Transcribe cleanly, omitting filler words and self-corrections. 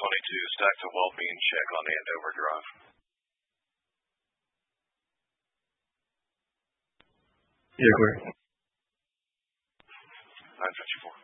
stacks of well being check on the Andover Drive. Yeah, clear. 954.